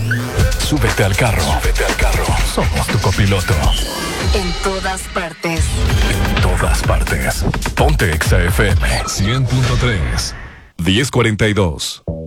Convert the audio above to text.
Súbete al carro. Somos tu copiloto. En todas partes. En todas partes. Ponte Exa FM 100.3. 10:42.